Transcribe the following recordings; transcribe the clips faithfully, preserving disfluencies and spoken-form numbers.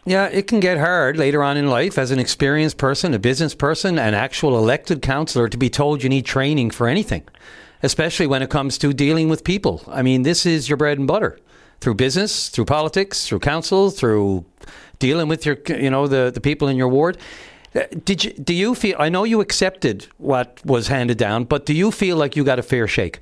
Yeah, it can get hard later on in life as an experienced person, a business person, an actual elected councillor to be told you need training for anything, especially when it comes to dealing with people. I mean, this is your bread and butter. Through business, through politics, through council, through dealing with your, you know, the, the people in your ward. Did you, do you feel, I know you accepted what was handed down, but do you feel like you got a fair shake?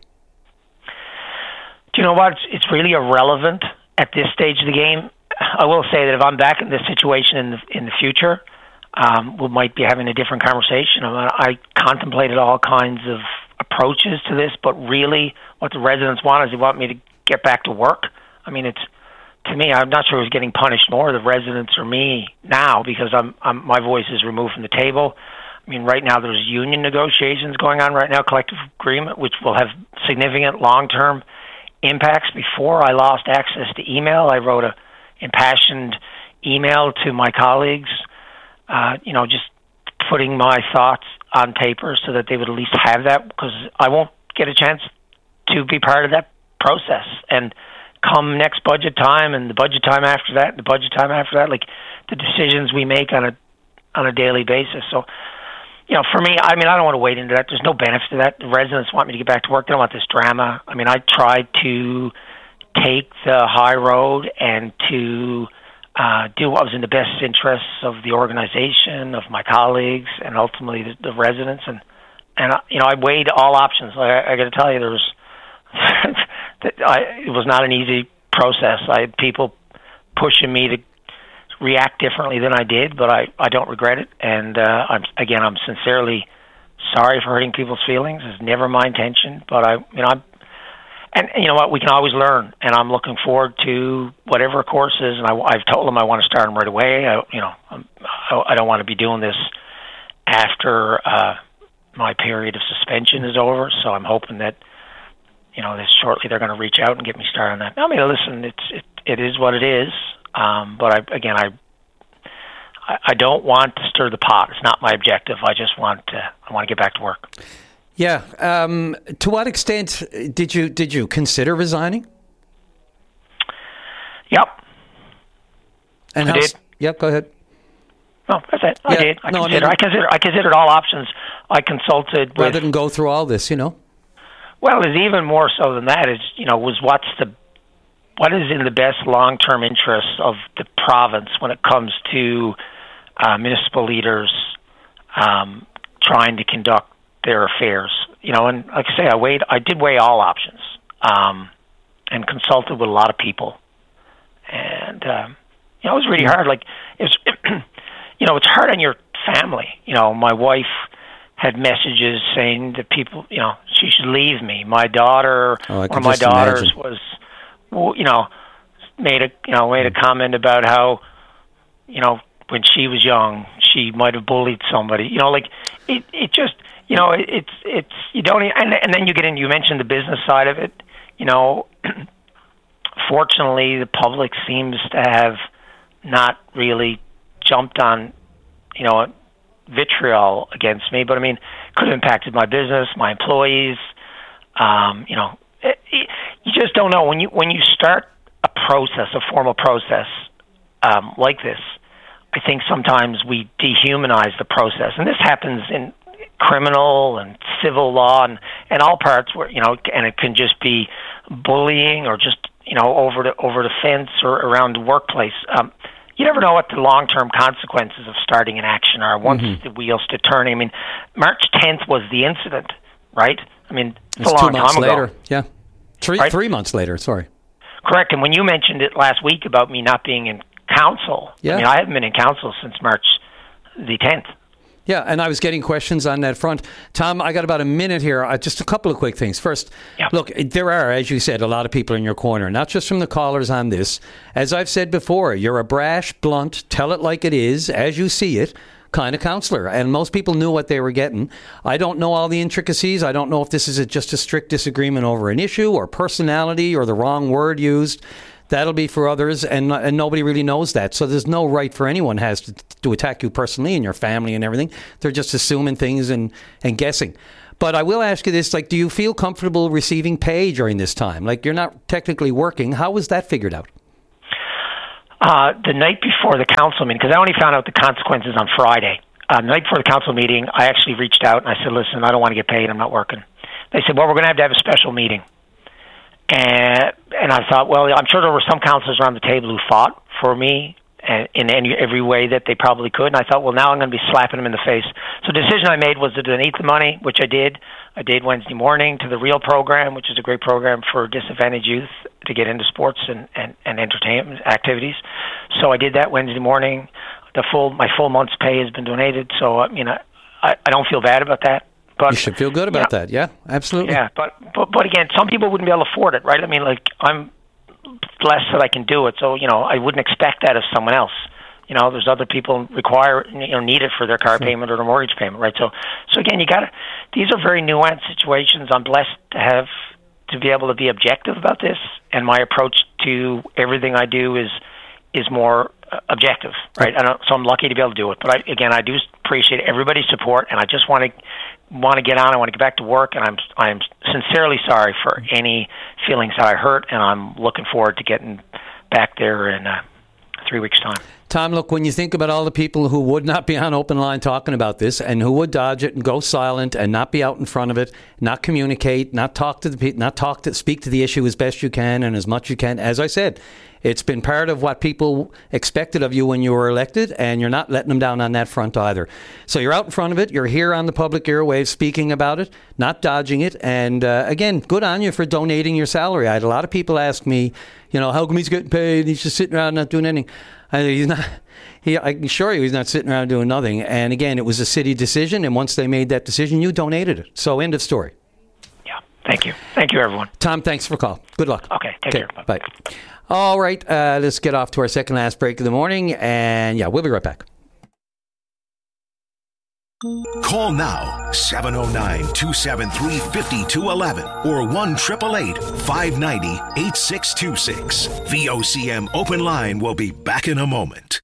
Do you know what? It's, it's really irrelevant at this stage of the game. I will say that if I'm back in this situation in the, in the future, um, we might be having a different conversation. I, mean, I contemplated all kinds of approaches to this, but really what the residents want is they want me to get back to work. I mean, it's, to me, I'm not sure who's getting punished more, the residents or me now, because I'm, I'm my voice is removed from the table. I mean, right now there's union negotiations going on right now, collective agreement, which will have significant long-term impacts. Before I lost access to email, I wrote a impassioned email to my colleagues, uh, you know, just putting my thoughts on paper so that they would at least have that, because I won't get a chance to be part of that process. And come next budget time and the budget time after that, the budget time after that, like the decisions we make on a on a daily basis. So, you know, for me, I mean, I don't want to wade into that. There's no benefit to that. The residents want me to get back to work. They don't want this drama. I mean, I tried to take the high road and to uh, do what was in the best interests of the organization, of my colleagues, and ultimately the, the residents. And, and you know, I weighed all options. I, I got to tell you, there was I, it was not an easy process. I had people pushing me to react differently than I did, but I, I don't regret it. And uh, I'm, again, I'm sincerely sorry for hurting people's feelings. It's never my intention, but I, you know, I'm, and you know what, we can always learn. And I'm looking forward to whatever course is. And I, I've told them I want to start them right away. I, you know, I'm, I don't want to be doing this after uh, my period of suspension is over. So I'm hoping that, you know, this shortly they're going to reach out and get me started on that. I mean, listen, it's it, it is what it is. Um, but I, again, I, I don't want to stir the pot. It's not my objective. I just want to I want to get back to work. Yeah. Um, to what extent did you did you consider resigning? Yep. And I how, did. Yep. Go ahead. No, that's it. I yeah, did. I no, consider. I, mean, I consider. I considered all options. I consulted. Rather with, than go through all this, you know. Well, it's even more so than that. Is you know was what's the what is in the best long-term interests of the province when it comes to uh, municipal leaders um, trying to conduct their affairs. You know, and like I say, I weighed. I did weigh all options um, and consulted with a lot of people, and um, you know, it was really hard. Like it was, you know, it's hard on your family. You know, my wife had messages saying that people, you know, she should leave me. My daughter, oh, one of my daughters imagine. was, you know, made a, you know, made a comment about how, you know, when she was young, she might have bullied somebody. You know, like it, it just, you know, it, it's, it's, you don't, and, and then you get in, you mentioned the business side of it. You know, fortunately, the public seems to have not really jumped on, you know, vitriol against me, but I mean, it could have impacted my business, my employees. Um, you know, it, it, you just don't know when you when you start a process, a formal process um, like this. I think sometimes we dehumanize the process, and this happens in criminal and civil law and, and all parts where you know, and it can just be bullying or just you know over the over the fence or around the workplace. Um, You never know what the long-term consequences of starting an action are once mm-hmm. the wheels to turning. I mean, March tenth was the incident, right? I mean, it's, it's a long two months time later. ago. Yeah, three right? three months later. Sorry. Correct. And when you mentioned it last week about me not being in council, yeah. I mean, I haven't been in council since March the tenth. Yeah, and I was getting questions on that front. Tom, I got about a minute here. Uh, just a couple of quick things. First, yeah. look, there are, as you said, a lot of people in your corner, not just from the callers on this. As I've said before, you're a brash, blunt, tell it like it is, as you see it, kind of counselor. And most people knew what they were getting. I don't know all the intricacies. I don't know if this is a, just a strict disagreement over an issue or personality or the wrong word used. That'll be for others, and and nobody really knows that. So there's no right for anyone has to, to attack you personally and your family and everything. They're just assuming things and, and guessing. But I will ask you this, like, do you feel comfortable receiving pay during this time? Like, you're not technically working. How was that figured out? Uh, the night before the council meeting, because I only found out the consequences on Friday. Uh, the night before the council meeting, I actually reached out and I said, listen, I don't want to get paid. I'm not working. They said, well, we're going to have to have a special meeting. And and I thought, well, I'm sure there were some councillors around the table who fought for me in any every way that they probably could. And I thought, well, now I'm going to be slapping them in the face. So the decision I made was to donate the money, which I did. I did Wednesday morning to the REAL program, which is a great program for disadvantaged youth to get into sports and, and, and entertainment activities. So I did that Wednesday morning. The full my full month's pay has been donated. So I mean, I, I don't feel bad about that. But, you should feel good about you know, that. Yeah, absolutely. Yeah, but, but but again, some people wouldn't be able to afford it, right? I mean, like, I'm blessed that I can do it, so, you know, I wouldn't expect that of someone else. You know, there's other people require, you know, need it for their car payment or their mortgage payment, right? So, so again, you got to, these are very nuanced situations. I'm blessed to have, to be able to be objective about this, and my approach to everything I do is, is more uh, objective, right? I don't, so I'm lucky to be able to do it. But I, again, I do appreciate everybody's support, and I just want to want to get on. I want to get back to work, and I'm I'm sincerely sorry for any feelings that I hurt, and I'm looking forward to getting back there in uh, three weeks' time. Tom, look, when you think about all the people who would not be on Open Line talking about this and who would dodge it and go silent and not be out in front of it, not communicate, not talk to the people, not talk to, speak to the issue as best you can and as much you can. As I said, it's been part of what people expected of you when you were elected, and you're not letting them down on that front either. So you're out in front of it. You're here on the public airwaves speaking about it, not dodging it. And uh, again, good on you for donating your salary. I had a lot of people ask me, you know, how come he's getting paid? He's just sitting around not doing anything. I, he's not. He, I can assure you, he's not sitting around doing nothing. And again, it was a city decision, and once they made that decision, you donated it. So end of story. Yeah. Thank you. Thank you, everyone. Tom, thanks for the call. Good luck. Okay. Take okay, care. Bye. Bye. All right. Uh, let's get off to our second last break of the morning, and yeah, we'll be right back. Call now, seven oh nine, two seven three, five two one one or one eight eight eight, five nine zero, eight six two six. V O C M Open Line will be back in a moment.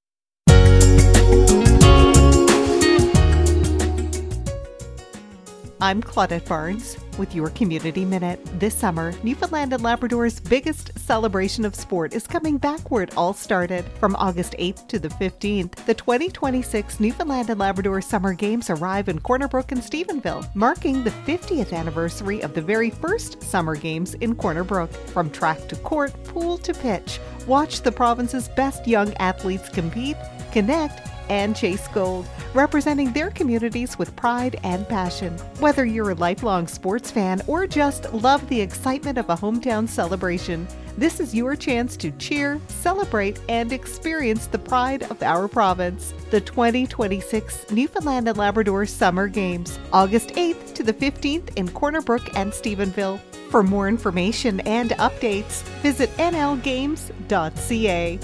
I'm Claudette Barnes with your Community Minute. This summer, Newfoundland and Labrador's biggest celebration of sport is coming back where it all started. From August eighth to the fifteenth, the twenty twenty-six Newfoundland and Labrador Summer Games arrive in Corner Brook and Stephenville, marking the fiftieth anniversary of the very first Summer Games in Corner Brook. From track to court, pool to pitch, watch the province's best young athletes compete, connect, and chase gold, representing their communities with pride and passion. Whether you're a lifelong sports fan or just love the excitement of a hometown celebration, this is your chance to cheer, celebrate, and experience the pride of our province. The twenty twenty-six Newfoundland and Labrador Summer Games, August eighth to the fifteenth in Corner Brook and Stephenville. For more information and updates, visit n l games dot c a.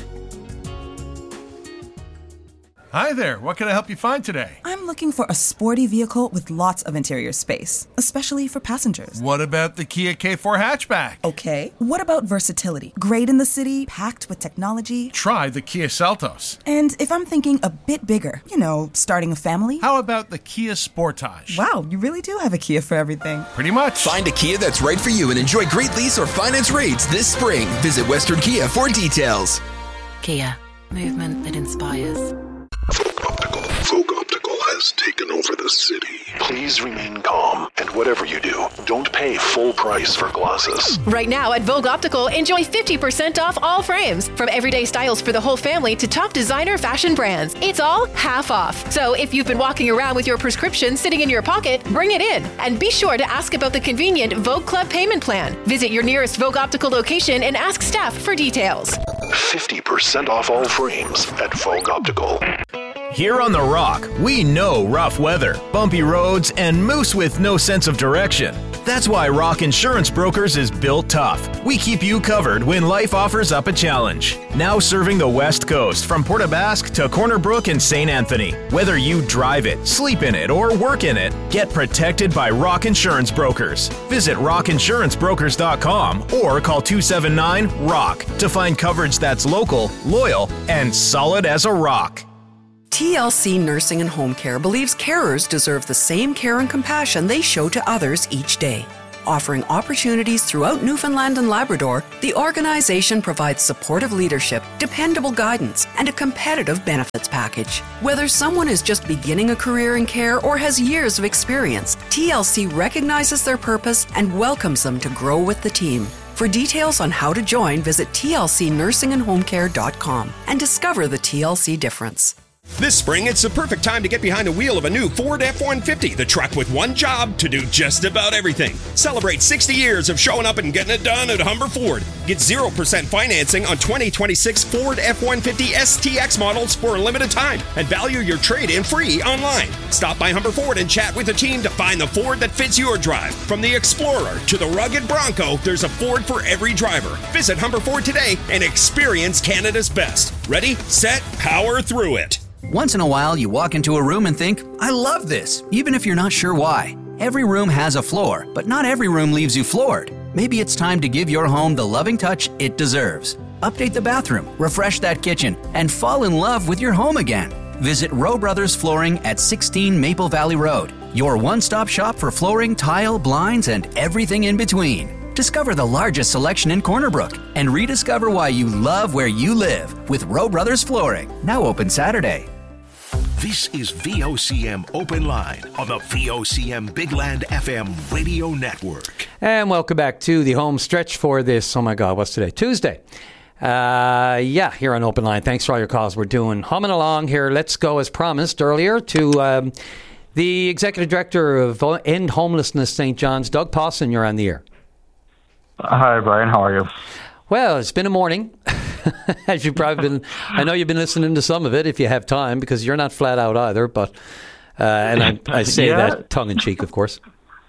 Hi there, what can I help you find today? I'm looking for a sporty vehicle with lots of interior space, especially for passengers. What about the Kia K four hatchback? Okay. What about versatility? Great in the city, packed with technology. Try the Kia Seltos. And if I'm thinking a bit bigger, you know, starting a family? How about the Kia Sportage? Wow, you really do have a Kia for everything. Pretty much. Find a Kia that's right for you and enjoy great lease or finance rates this spring. Visit Western Kia for details. Kia, movement that inspires. Optical. Vogue Optical has taken over the city. Please remain calm, and whatever you do, don't pay full price for glasses. Right now at Vogue Optical, enjoy fifty percent off all frames. From everyday styles for the whole family to top designer fashion brands. It's all half off. So if you've been walking around with your prescription sitting in your pocket, bring it in. And be sure to ask about the convenient Vogue Club payment plan. Visit your nearest Vogue Optical location and ask staff for details. fifty percent off all frames at Vogue Optical. Here on The Rock, we know rough weather, bumpy roads, and moose with no sense of direction. That's why Rock Insurance Brokers is built tough. We keep you covered when life offers up a challenge. Now serving the West Coast from Port aux Basques to Corner Brook and Saint Anthony. Whether you drive it, sleep in it, or work in it, get protected by Rock Insurance Brokers. Visit rock insurance brokers dot com or call two seven nine, R O C K to find coverage that's local, loyal, and solid as a rock. T L C Nursing and Home Care believes carers deserve the same care and compassion they show to others each day. offering opportunities throughout Newfoundland and Labrador, the organization provides supportive leadership, dependable guidance, and a competitive benefits package. Whether someone is just beginning a career in care or has years of experience, T L C recognizes their purpose and welcomes them to grow with the team. For details on how to join, visit T L C nursing and home care dot com and discover the T L C difference. This spring, it's the perfect time to get behind the wheel of a new Ford F one fifty, the truck with one job to do just about everything. Celebrate sixty years of showing up and getting it done at Humber Ford. Get zero percent financing on twenty twenty-six Ford F one fifty S T X models for a limited time and value your trade-in free online. Stop by Humber Ford and chat with the team to find the Ford that fits your drive. From the Explorer to the rugged Bronco, there's a Ford for every driver. Visit Humber Ford today and experience Canada's best. Ready, set, power through it. Once in a while, you walk into a room and think, I love this, even if you're not sure why. Every room has a floor, but not every room leaves you floored. Maybe it's time to give your home the loving touch it deserves. Update the bathroom, refresh that kitchen, and fall in love with your home again. Visit Rowe Brothers Flooring at sixteen Maple Valley Road, your one-stop shop for flooring, tile, blinds, and everything in between. Discover the largest selection in Corner Brook and rediscover why you love where you live with Rowe Brothers Flooring. Now open Saturday. This is V O C M Open Line on the V O C M Big Land F M radio network. And welcome back to the home stretch for this, oh my God, what's today? Tuesday. Uh, yeah, here on Open Line. Thanks for all your calls. We're doing humming along here. Let's go, as promised earlier, to um, the Executive Director of End Homelessness Saint John's, Doug Pawson. You're on the air. Hi, Brian. How are you? Well, it's been a morning, as you've probably been. I know you've been listening to some of it if you have time, because you're not flat out either. But uh, and I, I say yeah. that tongue in cheek, of course.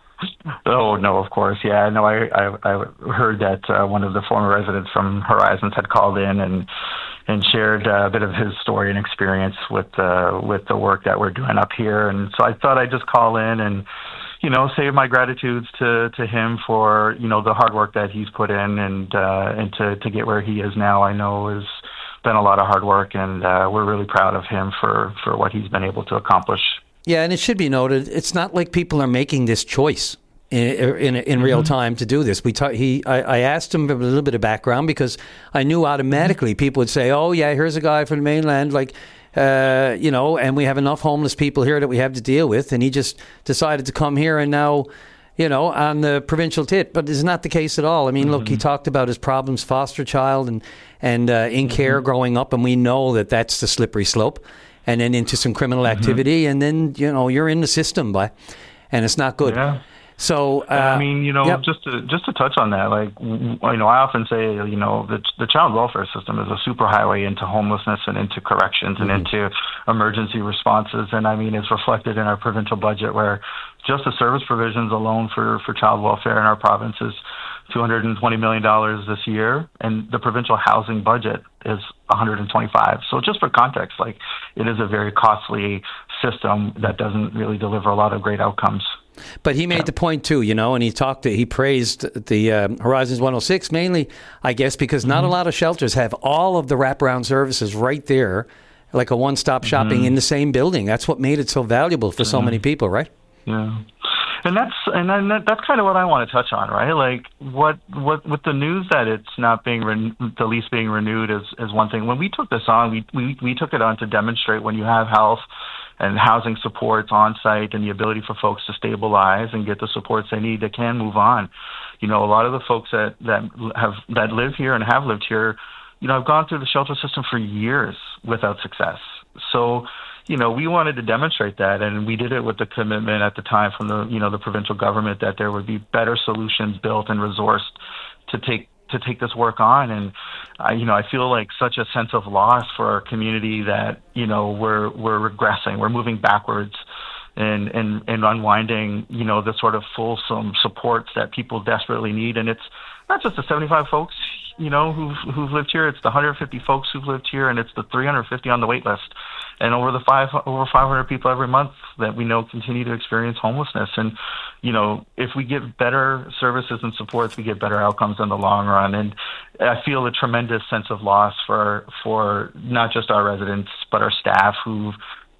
Oh no, of course, yeah. No, I I, I heard that uh, one of the former residents from Horizons had called in and and shared a bit of his story and experience with uh, with the work that we're doing up here, and so I thought I'd just call in and, you know, say my gratitudes to, to him for, you know, the hard work that he's put in and uh, and to, to get where he is now. I know has been a lot of hard work, and uh, we're really proud of him for, for what he's been able to accomplish. Yeah, and it should be noted, it's not like people are making this choice in in, in mm-hmm. real time to do this. We ta- he I, I asked him a little bit of background because I knew automatically people would say, oh, yeah, here's a guy from the mainland, like, Uh, you know, and we have enough homeless people here that we have to deal with. And he just decided to come here and now, you know, on the provincial tit. But it's not the case at all. I mean, mm-hmm. look, he talked about his problems, foster child and, and uh, in mm-hmm. care growing up. And we know that that's the slippery slope. And then into some criminal activity. Mm-hmm. And then, you know, you're in the system, by, and it's not good. Yeah. So, uh, I mean, you know, yep. just to just to touch on that, like, you know, I often say, you know, the the child welfare system is a superhighway into homelessness and into corrections mm-hmm. and into emergency responses. And I mean, it's reflected in our provincial budget, where just the service provisions alone for, for child welfare in our province is two hundred twenty million dollars this year, and the provincial housing budget is one hundred twenty-five. So just for context, like, it is a very costly system that doesn't really deliver a lot of great outcomes. But he made yeah. the point too, you know, and he talked, to, he praised the uh, Horizons one oh six mainly, I guess, because not mm-hmm. a lot of shelters have all of the wraparound services right there, like a one-stop shopping mm-hmm. in the same building. That's what made it so valuable for so mm-hmm. many people, right? Yeah. And that's and then that, that's kind of what I want to touch on, right? Like, what what with the news that it's not being re- the lease being renewed is, is one thing. When we took this on, we, we we took it on to demonstrate when you have health and housing supports on site and the ability for folks to stabilize and get the supports they need, they can move on. You know, a lot of the folks that, that have that live here and have lived here, you know, have gone through the shelter system for years without success. So, you know, we wanted to demonstrate that, and we did it with the commitment at the time from the, you know, the provincial government that there would be better solutions built and resourced to take to take this work on. And I, you know, I feel like such a sense of loss for our community that, you know, we're we're regressing, we're moving backwards, and and and unwinding, you know, the sort of fulsome supports that people desperately need. And it's not just the seventy-five folks, you know, who've who've lived here. It's the one hundred fifty folks who've lived here, and it's the three hundred fifty on the wait list, and over the five over five hundred people every month that we know continue to experience homelessness. And, you know, if we give better services and supports, we get better outcomes in the long run. And I feel a tremendous sense of loss for for not just our residents, but our staff who've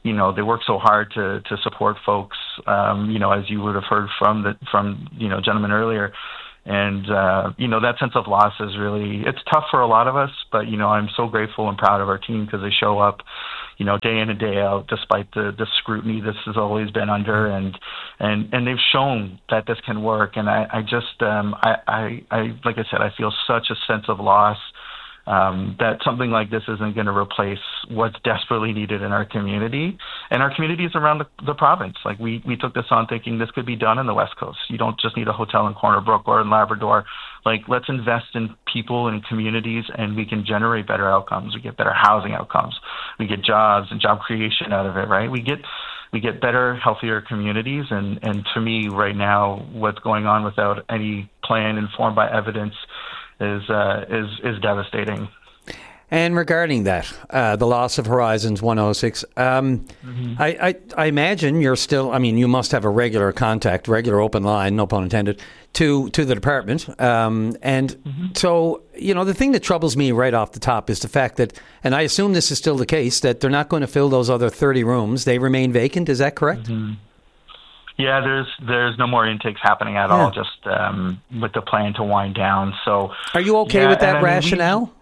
you know, they work so hard to, to support folks, um, you know, as you would have heard from the, from, you know, gentlemen earlier. And, uh, you know, that sense of loss is really, it's tough for a lot of us, but, you know, I'm so grateful and proud of our team because they show up, you know, day in and day out, despite the, the scrutiny this has always been under. And, and, and they've shown that this can work. And I, I just, um, I, I, I, like I said, I feel such a sense of loss Um, that something like this isn't going to replace what's desperately needed in our community and our communities around the, the province. Like we, we took this on thinking this could be done in the West Coast. You don't just need a hotel in Corner Brook or in Labrador. Like let's invest in people and communities and we can generate better outcomes. We get better housing outcomes. We get jobs and job creation out of it, right? We get we get better, healthier communities. And, and to me right now, what's going on without any plan informed by evidence is uh, is is devastating. And regarding that, uh, the loss of Horizons one oh six, um, mm-hmm. I, I, I imagine you're still, I mean, you must have a regular contact, regular open line, no pun intended, to, to the department. Um, and mm-hmm. so, you know, the thing that troubles me right off the top is the fact that, and I assume this is still the case, that they're not going to fill those other thirty rooms. They remain vacant. Is that correct? Mm-hmm. Yeah, there's there's no more intakes happening at yeah. all, just um, with the plan to wind down. So, are you okay yeah, with that and, rationale? I mean,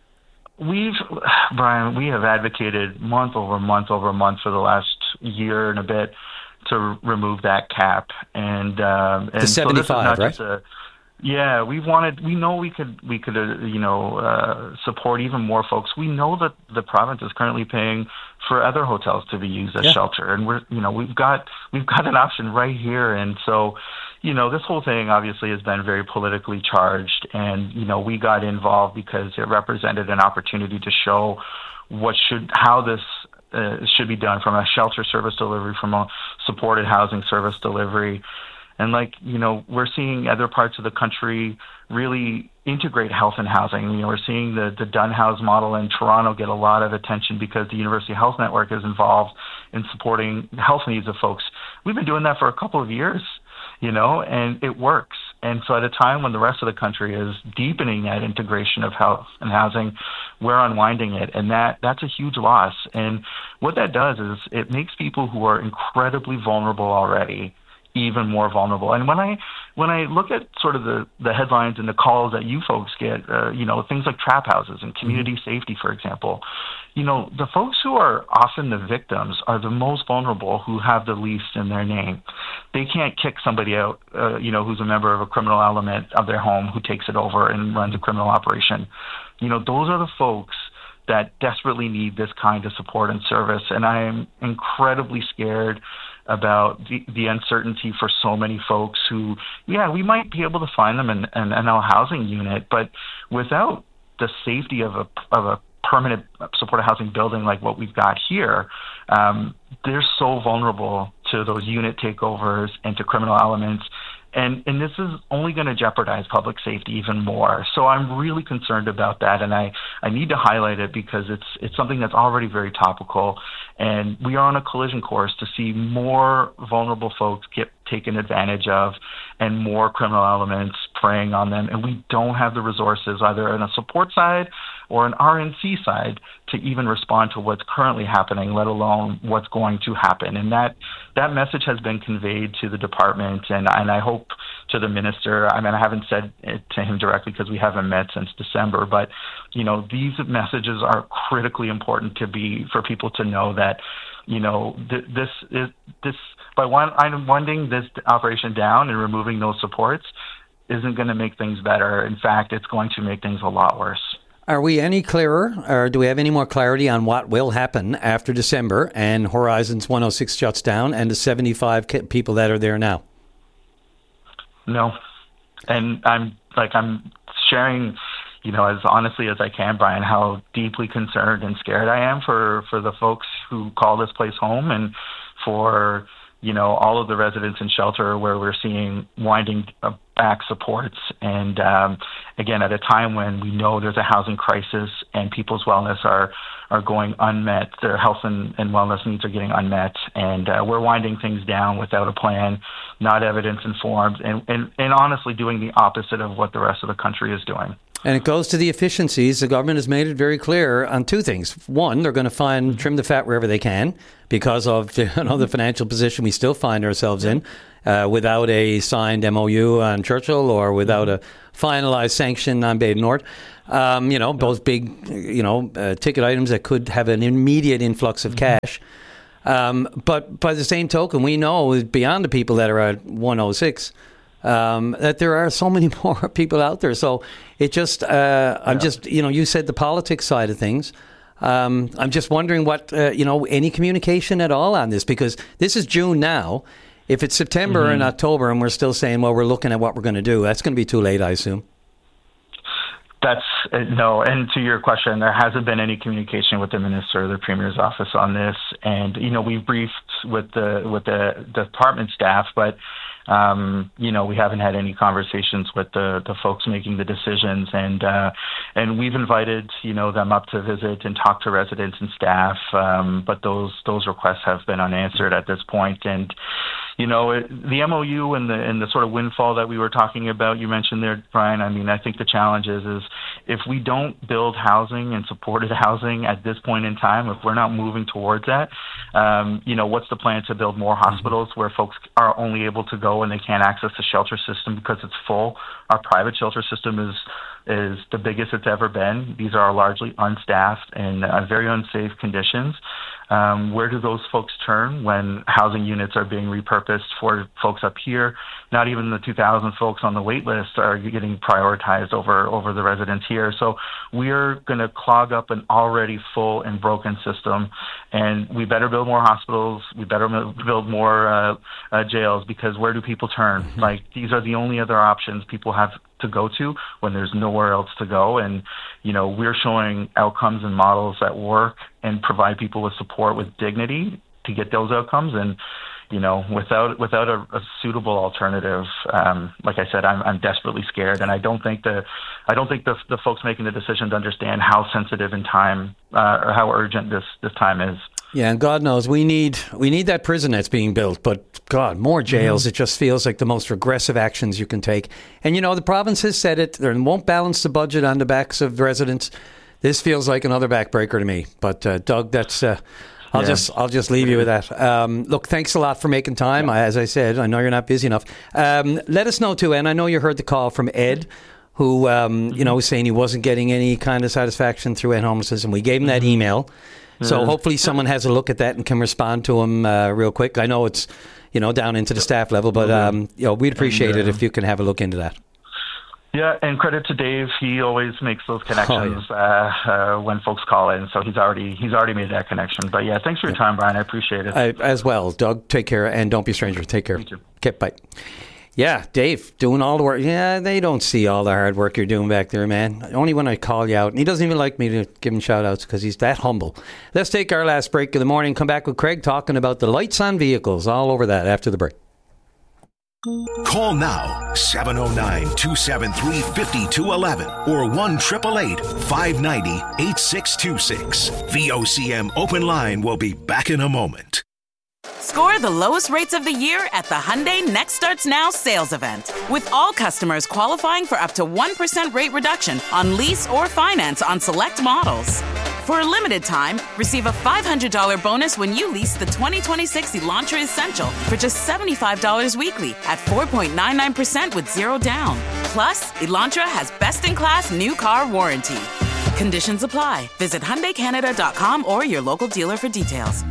we, we've, Brian, we have advocated month over month over month for the last year and a bit to r- remove that cap. And, um, and the seventy-five, so right? A, yeah, we wanted. We know we could. We could, uh, you know, uh, support even more folks. We know that the province is currently paying for other hotels to be used as yeah. shelter, and we're, you know, we've got we've got an option right here. And so, you know, this whole thing obviously has been very politically charged, and you know, we got involved because it represented an opportunity to show what should how this. Uh, should be done from a shelter service delivery, from a supported housing service delivery. And like, you know, we're seeing other parts of the country really integrate health and housing. You know, we're seeing the, the Dunn House model in Toronto get a lot of attention because the University Health Network is involved in supporting the health needs of folks. We've been doing that for a couple of years, you know, and it works. And so at a time when the rest of the country is deepening that integration of health and housing, we're unwinding it. And that that's a huge loss. And what that does is it makes people who are incredibly vulnerable already even more vulnerable. And when I when I look at sort of the, the headlines and the calls that you folks get, uh, you know, things like trap houses and community mm-hmm. safety, for example, you know, the folks who are often the victims are the most vulnerable, who have the least in their name. They can't kick somebody out, uh, you know, who's a member of a criminal element of their home who takes it over and runs a criminal operation. You know, those are the folks that desperately need this kind of support and service. And I am incredibly scared about the, the uncertainty for so many folks who, yeah, we might be able to find them in an N L housing unit, but without the safety of a of a permanent supported housing building like what we've got here, um, they're so vulnerable to those unit takeovers and to criminal elements. And and this is only going to jeopardize public safety even more. So I'm really concerned about that, and I, I need to highlight it because it's it's something that's already very topical, and we are on a collision course to see more vulnerable folks get taken advantage of and more criminal elements preying on them. And we don't have the resources, either on a support side or an R N C side, to even respond to what's currently happening, let alone what's going to happen. And that that message has been conveyed to the department, and, and I hope to the minister. I mean, I haven't said it to him directly because we haven't met since December, but, you know, these messages are critically important to be, for people to know that, you know, th- this is, this, by one, I'm winding this operation down and removing those supports isn't going to make things better. In fact, it's going to make things a lot worse. Are we any clearer, or do we have any more clarity on what will happen after December and Horizons one oh six shuts down and the seventy-five people that are there now? No. And I'm like, I'm sharing, you know, as honestly as I can, Brian, how deeply concerned and scared I am for, for the folks who call this place home, and for, you know, all of the residents in shelter where we're seeing winding back supports. And um, again, at a time when we know there's a housing crisis and people's wellness are, are going unmet, their health and, and wellness needs are getting unmet. And uh, we're winding things down without a plan, not evidence informed, and, and, and honestly doing the opposite of what the rest of the country is doing. And it goes to the efficiencies. The government has made it very clear on two things. One, they're going to find trim the fat wherever they can because of you know, the financial position we still find ourselves in uh, without a signed M O U on Churchill or without a finalized sanction on Bay du Nord. Um, you know, both big, you know, uh, ticket items that could have an immediate influx of cash. Um, but by the same token, we know beyond the people that are at one oh six Um, that there are so many more people out there. So it just, uh, I'm yeah. just, you know, you said the politics side of things. Um, I'm just wondering what, uh, you know, any communication at all on this, because this is June now. If it's September mm-hmm. and October and we're still saying, well, we're looking at what we're going to do, that's going to be too late, I assume. That's uh, no. And to your question, there hasn't been any communication with the minister or the premier's office on this. And, you know, we've briefed with the, with the department staff, but Um, you know, we haven't had any conversations with the, the folks making the decisions, and uh, and we've invited, you know, them up to visit and talk to residents and staff, um, but those those requests have been unanswered at this point. And you know, it, the M O U and the and the sort of windfall that we were talking about, you mentioned there, Brian. I mean, I think the challenge is is if we don't build housing and supported housing at this point in time, if we're not moving towards that, um, you know, what's the plan to build more hospitals where folks are only able to go and they can't access the shelter system because it's full? Our private shelter system is is the biggest it's ever been. These are largely unstaffed and uh, very unsafe conditions. Um, where do those folks turn when housing units are being repurposed for folks up here? Not even the two thousand folks on the wait list are getting prioritized over, over the residents here. So we're going to clog up an already full and broken system, and we better build more hospitals. We better build more uh, uh, jails, because where do people turn? Mm-hmm. Like, these are the only other options people have to go to when there's nowhere else to go. And, you know, we're showing outcomes and models that work and provide people with support, with dignity to get those outcomes. And, you know, without without a, a suitable alternative, um, like I said, I'm I'm desperately scared, and I don't think the I don't think the the folks making the decisions understand how sensitive in time uh, or how urgent this this time is. Yeah, and God knows we need we need that prison that's being built, but God, more jails. Mm-hmm. It just feels like the most regressive actions you can take. And you know, the province has said it; they won't balance the budget on the backs of residents. This feels like another backbreaker to me. But uh, Doug, that's. Uh, I'll yeah. just I'll just leave you with that. Um, look, thanks a lot for making time. Yeah. I, as I said, I know you're not busy enough. Um, let us know too, and I know you heard the call from Ed, who um, you know was saying he wasn't getting any kind of satisfaction through End Homelessness, and we gave him that email. So hopefully someone has a look at that and can respond to him uh, real quick. I know it's you know down into the staff level, but um, you know we'd appreciate and, uh, it if you can have a look into that. Yeah, and credit to Dave. He always makes those connections oh, yeah. uh, uh, when folks call in. So he's already he's already made that connection. But yeah, thanks for your time, Brian. I appreciate it. I, as well, Doug. Take care, and don't be a stranger. Take care. You too. Okay, bye. Yeah, Dave, doing all the work. Yeah, they don't see all the hard work you're doing back there, man. Only when I call you out. And he doesn't even like me to give him shout-outs because he's that humble. Let's take our last break of the morning. Come back with Craig talking about the lights on vehicles. All over that after the break. Call now, seven oh nine, two seven three, five two one one or one eight eight eight, five nine zero, eight six two six. V O C M Open Line will be back in a moment. Score the lowest rates of the year at the Hyundai Next Starts Now sales event. With all customers qualifying for up to one percent rate reduction on lease or finance on select models. For a limited time, receive a five hundred dollars bonus when you lease the twenty twenty-six Elantra Essential for just seventy-five dollars weekly at four point nine nine percent with zero down. Plus, Elantra has best-in-class new car warranty. Conditions apply. Visit Hyundai Canada dot com or your local dealer for details.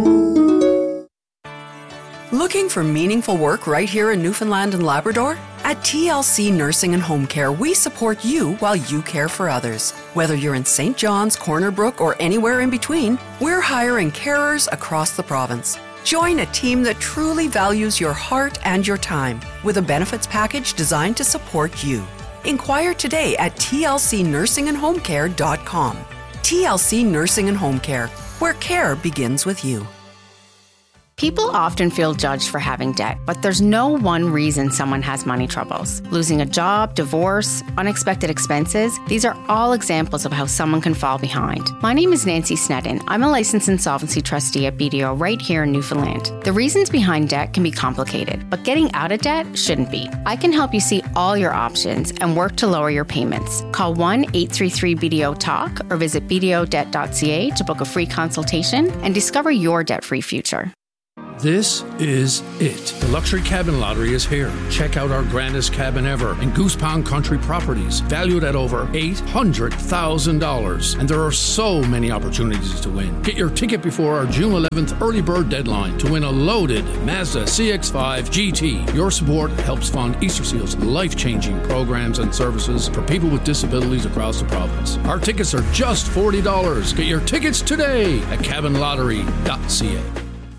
Looking for meaningful work right here in Newfoundland and Labrador? At T L C Nursing and Home Care, we support you while you care for others. Whether you're in Saint John's, Corner Brook, or anywhere in between, we're hiring carers across the province. Join a team that truly values your heart and your time with a benefits package designed to support you. Inquire today at T L C nursing and home care dot com. T L C Nursing and Home Care, where care begins with you. People often feel judged for having debt, but there's no one reason someone has money troubles. Losing a job, divorce, unexpected expenses, these are all examples of how someone can fall behind. My name is Nancy Sneddon. I'm a licensed insolvency trustee at B D O right here in Newfoundland. The reasons behind debt can be complicated, but getting out of debt shouldn't be. I can help you see all your options and work to lower your payments. Call one eight three three B D O talk or visit b d o debt dot c a to book a free consultation and discover your debt-free future. This is it. The Luxury Cabin Lottery is here. Check out our grandest cabin ever in Goose Pond Country Properties, valued at over eight hundred thousand dollars. And there are so many opportunities to win. Get your ticket before our June eleventh early bird deadline to win a loaded Mazda C X five G T. Your support helps fund Easter Seal's life-changing programs and services for people with disabilities across the province. Our tickets are just forty dollars. Get your tickets today at cabin lottery dot c a.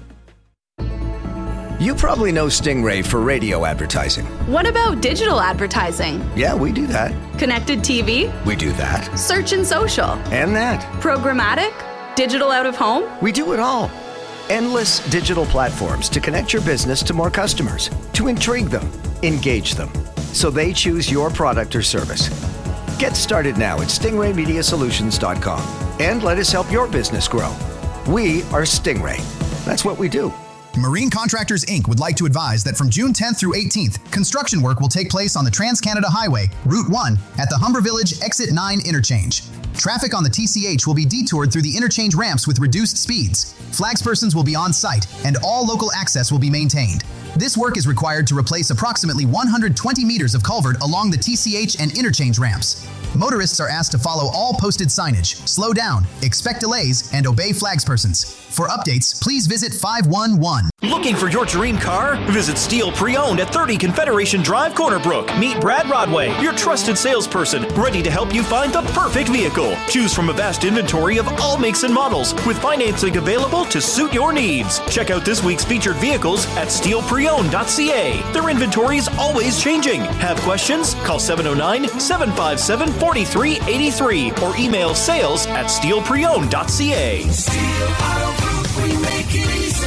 You probably know Stingray for radio advertising. What about digital advertising? Yeah, we do that. Connected T V? We do that. Search and social? And that. Programmatic? Digital out of home? We do it all. Endless digital platforms to connect your business to more customers, to intrigue them, engage them, so they choose your product or service. Get started now at stingray media solutions dot com and let us help your business grow. We are Stingray. That's what we do. Marine Contractors, Incorporated would like to advise that from June tenth through eighteenth, construction work will take place on the Trans-Canada Highway, Route one, at the Humber Village Exit nine interchange. Traffic on the T C H will be detoured through the interchange ramps with reduced speeds. Flagspersons will be on site, and all local access will be maintained. This work is required to replace approximately one hundred twenty meters of culvert along the T C H and interchange ramps. Motorists are asked to follow all posted signage, slow down, expect delays, and obey flagspersons. For updates, please visit five one one. Looking for your dream car? Visit Steel Pre-Owned at thirty Confederation Drive, Corner Brook. Meet Brad Rodway, your trusted salesperson, ready to help you find the perfect vehicle. Choose from a vast inventory of all makes and models, with financing available to suit your needs. Check out this week's featured vehicles at steel pre owned dot c a. Their inventory is always changing. Have questions? Call seven oh nine, seven five seven, four three eight three or email sales at steel pre owned dot c a. Steel Auto Group, we make it easy.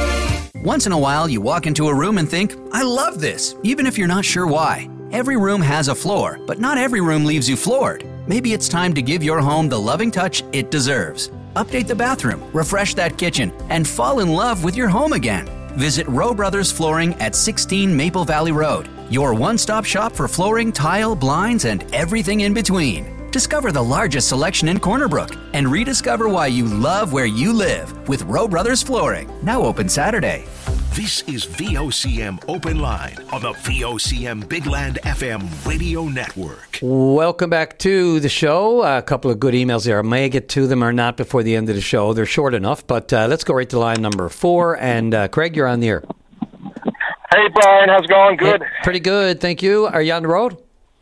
Once in a while, you walk into a room and think, I love this, even if you're not sure why. Every room has a floor, but not every room leaves you floored. Maybe it's time to give your home the loving touch it deserves. Update the bathroom, refresh that kitchen, and fall in love with your home again. Visit Rowe Brothers Flooring at sixteen Maple Valley Road, your one-stop shop for flooring, tile, blinds, and everything in between. Discover the largest selection in Corner Brook and rediscover why you love where you live with Rowe Brothers Flooring. Now open Saturday. This is V O C M Open Line on the V O C M Big Land F M radio network. Welcome back to the show. A couple of good emails there. I may get to them or not before the end of the show. They're short enough, but uh, let's go right to line number four. And uh, Craig, you're on the air. Hey, Brian. How's it going? Good. Hey, pretty good. Thank you. Are you on the road?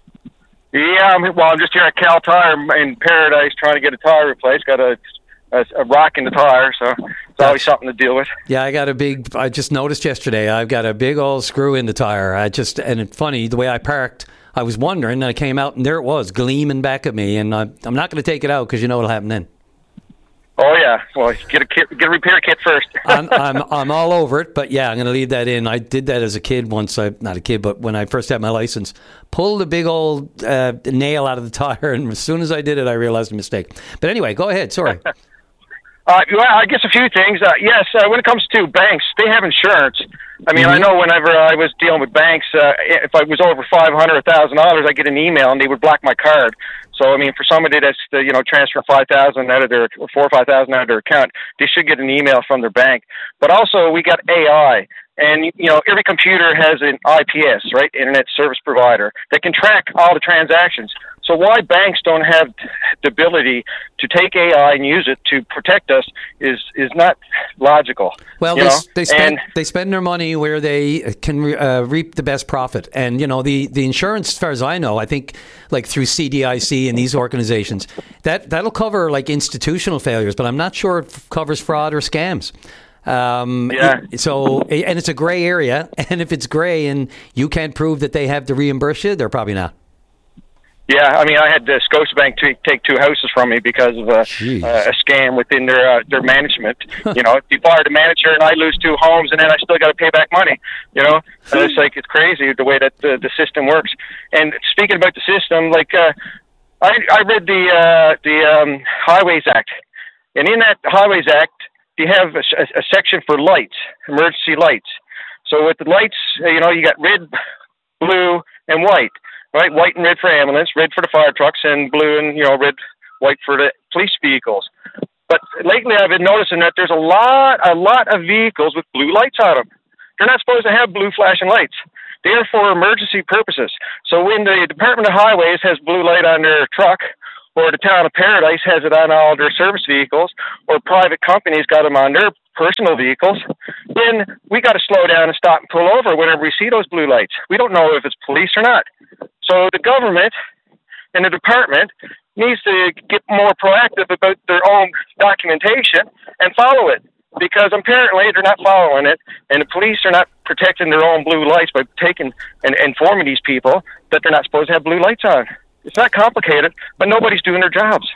Yeah, I'm, well, I'm just here at Cal Tire in Paradise trying to get a tire replaced. Got a, a, a rock in the tire, so it's always something to deal with. Yeah, I got a big, I just noticed yesterday, I've got a big old screw in the tire. I just, and it's funny, the way I parked, I was wondering, and I came out, and there it was, gleaming back at me, and I, I'm not going to take it out because you know what'll happen then. Oh, yeah. Well, get a kit, get a repair kit first. I'm, I'm I'm all over it, but yeah, I'm going to leave that in. I did that as a kid once. I Not a kid, but when I first had my license, pulled a big old uh, nail out of the tire, and as soon as I did it, I realized a mistake. But anyway, go ahead. Sorry. uh, well, I guess a few things. Uh, yes, uh, when it comes to banks, they have insurance. I mean, mm-hmm. I know whenever I was dealing with banks, uh, if I was over five hundred dollars, one thousand dollars, I'd get an email, and they would block my card. So, I mean, for somebody that's, uh, you know, transfer five thousand dollars out of their, or four or five thousand dollars out of their account, they should get an email from their bank. But also, we got A I. And, you know, every computer has an I P S, right, Internet Service Provider, that can track all the transactions. So why banks don't have the ability to take A I and use it to protect us is is not logical. Well, they, they spend and, they spend their money where they can uh, reap the best profit. And, you know, the, the insurance, as far as I know, I think like through C D I C and these organizations, that, that'll cover like institutional failures, but I'm not sure it covers fraud or scams. Um, yeah. So, and it's a gray area. And if it's gray and you can't prove that they have to reimburse you, they're probably not. Yeah, I mean, I had uh, Scotiabank t- take two houses from me because of a, uh, a scam within their uh, their management. You know, you fire the manager and I lose two homes, and then I still got to pay back money. You know, and it's like it's crazy the way that the, the system works. And speaking about the system, like uh, I I read the uh, the um, Highways Act, and in that Highways Act, you have a, a, a section for lights, emergency lights. So with the lights, you know, you got red, blue, and white. Right, white and red for ambulance, red for the fire trucks, and blue and, you know, red, white for the police vehicles. But lately I've been noticing that there's a lot, a lot of vehicles with blue lights on them. They're not supposed to have blue flashing lights. They are for emergency purposes. So when the Department of Highways has blue light on their truck, or the town of Paradise has it on all their service vehicles, or private companies got them on their personal vehicles, then we got to slow down and stop and pull over whenever we see those blue lights. We don't know if it's police or not. So the government and the department needs to get more proactive about their own documentation and follow it, because apparently they're not following it, and the police are not protecting their own blue lights by taking and informing these people that they're not supposed to have blue lights on. It's not complicated, but nobody's doing their jobs.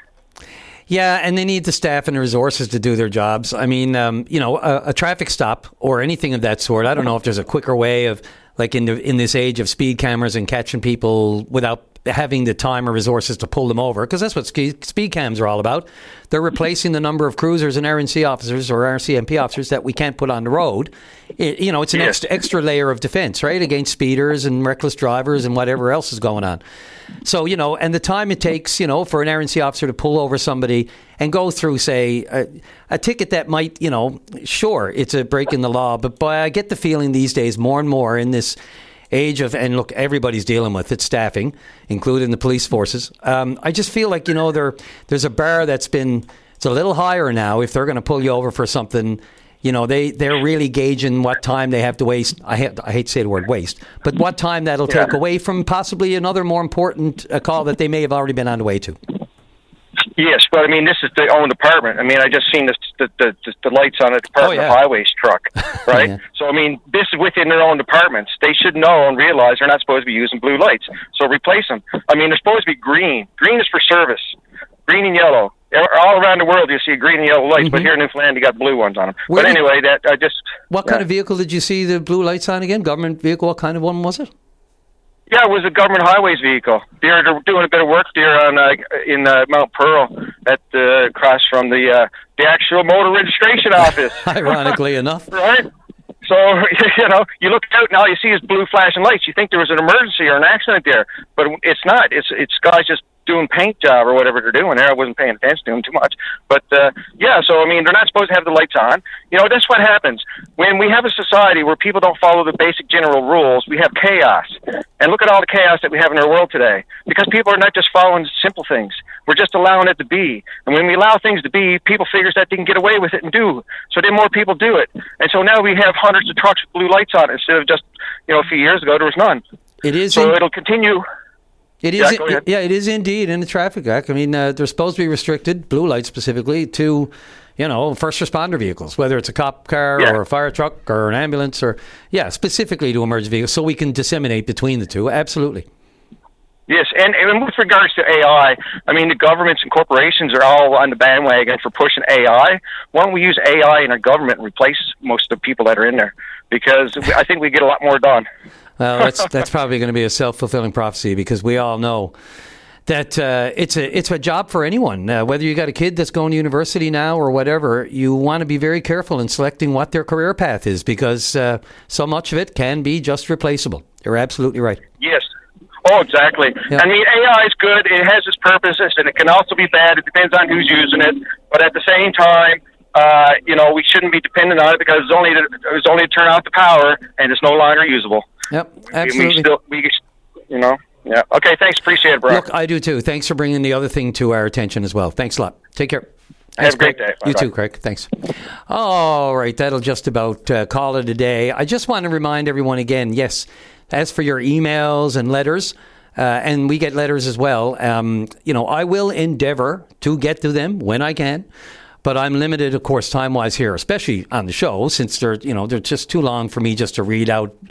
Yeah, and they need the staff and the resources to do their jobs. I mean, um, you know, a, a traffic stop or anything of that sort, I don't know if there's a quicker way of, like in the, in this age of speed cameras and catching people without having the time or resources to pull them over, because that's what ski, speed cams are all about. They're replacing the number of cruisers and R and C officers or R C M P officers that we can't put on the road. It, you know, it's an Yes. extra, extra layer of defense, right, against speeders and reckless drivers and whatever else is going on. So, you know, and the time it takes, you know, for an R and C officer to pull over somebody and go through, say, a, a ticket that might, you know, sure, it's a break in the law, but boy, I get the feeling these days more and more in this age of, and look, everybody's dealing with it, staffing, including the police forces. Um, I just feel like, you know, there there's a bar that's been, it's a little higher now. If they're going to pull you over for something, you know, they, they're really gauging what time they have to waste. I, ha- I hate to say the word waste, but what time that'll Yeah. take away from possibly another more important uh, call that they may have already been on the way to. Yes, but I mean, this is their own department. I mean, I just seen this, the, the, the, the lights on a Department Oh, yeah. of Highways truck, right? Yeah. So, I mean, this is within their own departments. They should know and realize they're not supposed to be using blue lights. So replace them. I mean, they're supposed to be green. Green is for service. Green and yellow. All around the world, you see green and yellow lights, but here in Newfoundland, you got blue ones on them. Where but did- anyway, that I just... What yeah. kind of vehicle did you see the blue lights on again? Government vehicle? What kind of one was it? Yeah, it was a government highways vehicle. They're, they're doing a bit of work there on uh, in uh, Mount Pearl, at uh, across from the uh, the actual motor registration office. Ironically enough, right? So you know, you look out and all you see is blue flashing lights. You think there was an emergency or an accident there, but it's not. It's it's guys just doing paint job or whatever they're doing there. I wasn't paying attention to them too much, but uh, yeah. So I mean, they're not supposed to have the lights on. You know, that's what happens when we have a society where people don't follow the basic general rules. We have chaos, and look at all the chaos that we have in our world today, because people are not just following simple things. We're just allowing it to be, and when we allow things to be, people figures that they can get away with it and do. So then more people do it, and so now we have hundreds of trucks with blue lights on it instead of just, you know, a few years ago there was none. It is. So in- it'll continue. It is, Yeah, go ahead. yeah, it is indeed in the Traffic Act. I mean, uh, they're supposed to be restricted, blue lights specifically, to, you know, first responder vehicles, whether it's a cop car Yeah. or a fire truck or an ambulance, or, yeah, specifically to emergency vehicles, so we can disseminate between the two. Absolutely. Yes, and, and with regards to A I, I mean, the governments and corporations are all on the bandwagon for pushing A I. Why don't we use A I in our government and replace most of the people that are in there? Because I think we get a lot more done. Well, that's that's probably going to be a self-fulfilling prophecy, because we all know that uh, it's a it's a job for anyone. Uh, whether you got a kid that's going to university now or whatever, you want to be very careful in selecting what their career path is, because uh, so much of it can be just replaceable. You're absolutely right. Yes. Oh, exactly. Yeah. I mean, A I is good. It has its purposes, and it can also be bad. It depends on who's using it. But at the same time, uh, you know, we shouldn't be dependent on it, because it's only to, it's only to turn out the power, and it's no longer usable. Yep, We, absolutely. we still, we, you know, yeah. Okay, thanks. Appreciate it, bro. Look, I do too. Thanks for bringing the other thing to our attention as well. Thanks a lot. Take care. Have a great Craig. day. You Bye-bye. too, Craig. Thanks. All right, that'll just about uh, call it a day. I just want to remind everyone again, yes, as for your emails and letters, uh, and we get letters as well, um, you know, I will endeavor to get to them when I can. But I'm limited, of course, time-wise here, especially on the show, since they're, you know, they're just too long for me just to read out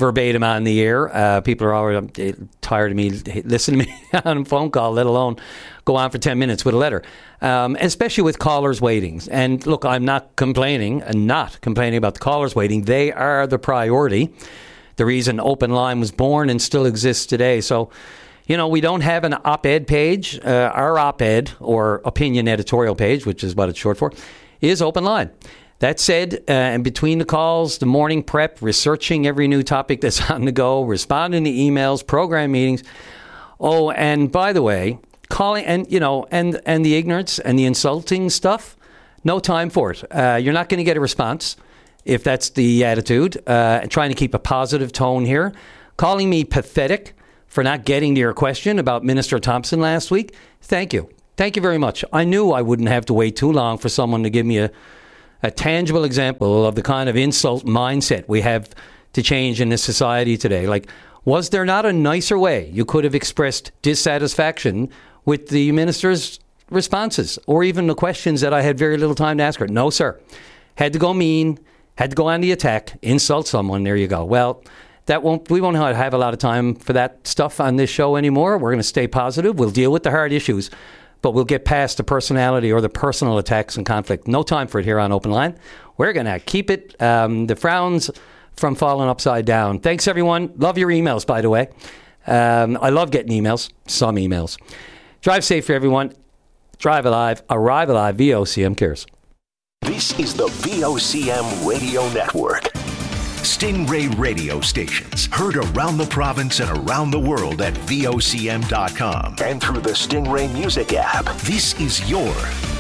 verbatim on the air. Uh, people are already tired of me listening to me on a phone call, let alone go on for ten minutes with a letter, um, especially with callers waiting. And look, I'm not complaining, and not complaining about the callers waiting. They are the priority. The reason Open Line was born and still exists today. So, you know, we don't have an op-ed page. Uh, our op-ed, or opinion editorial page, which is what it's short for, is Open Line. That said, uh, and between the calls, the morning prep, researching every new topic that's on the go, responding to emails, program meetings. Oh, and by the way, calling and, you know, and, and the ignorance and the insulting stuff, no time for it. Uh, you're not going to get a response if that's the attitude. Uh, trying to keep a positive tone here. Calling me pathetic for not getting to your question about Minister Thompson last week. Thank you. Thank you very much. I knew I wouldn't have to wait too long for someone to give me a A tangible example of the kind of insult mindset we have to change in this society today. Like, was there not a nicer way you could have expressed dissatisfaction with the minister's responses or even the questions that I had very little time to ask her? No, sir. Had to go mean, had to go on the attack, insult someone. There you go. Well, that won't. We won't have a lot of time for that stuff on this show anymore. We're going to stay positive. We'll deal with the hard issues, but we'll get past the personality or the personal attacks and conflict. No time for it here on Open Line. We're going to keep it, um, the frowns from falling upside down. Thanks, everyone. Love your emails, by the way. Um, I love getting emails, some emails. Drive safe for everyone. Drive alive. Arrive alive. V O C M cares. This is the V O C M Radio Network. Stingray radio stations heard around the province and around the world at V O C M dot com and through the Stingray Music app. This is your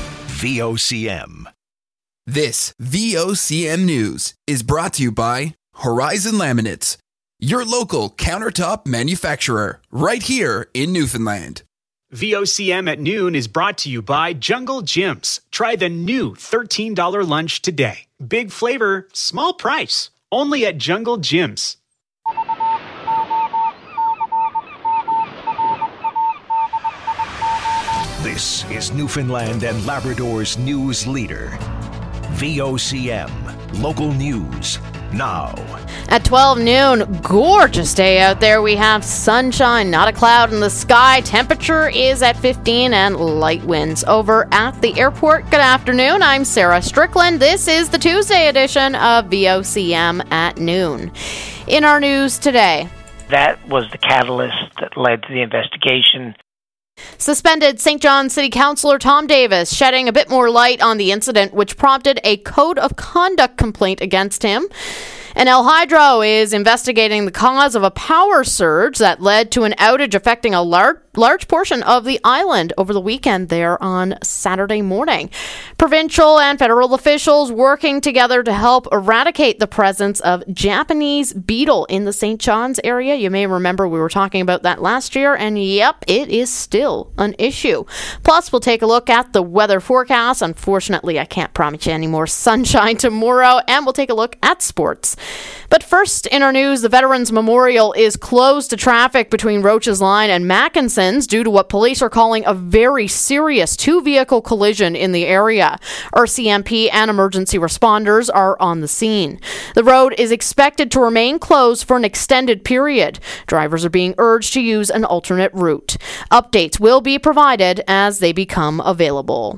V O C M. This V O C M News is brought to you by Horizon Laminates, your local countertop manufacturer, right here in Newfoundland. V O C M at noon is brought to you by Jungle Gyms. Try the new thirteen dollars lunch today. Big flavor, small price. Only at Jungle Gyms. This is Newfoundland and Labrador's news leader. V O C M. Local news now. At twelve noon, gorgeous day out there. We have sunshine, not a cloud in the sky. Temperature is at fifteen and light winds. Over at the airport, good afternoon. I'm Sarah Strickland. This is the Tuesday edition of V O C M at noon. In our news today, that was the catalyst that led to the investigation. Suspended Saint John City Councillor Tom Davis shedding a bit more light on the incident which prompted a code of conduct complaint against him. And El Hydro is investigating the cause of a power surge that led to an outage affecting a large large portion of the island over the weekend there on Saturday morning. Provincial and federal officials working together to help eradicate the presence of Japanese beetle in the Saint John's area. You may remember we were talking about that last year, and yep, it is still an issue. Plus, we'll take a look at the weather forecast. Unfortunately, I can't promise you any more sunshine tomorrow, and we'll take a look at sports. But first, in our news, the Veterans Memorial is closed to traffic between Roach's Line and Mackinson's due to what police are calling a very serious two-vehicle collision in the area. R C M P and emergency responders are on the scene. The road is expected to remain closed for an extended period. Drivers are being urged to use an alternate route. Updates will be provided as they become available.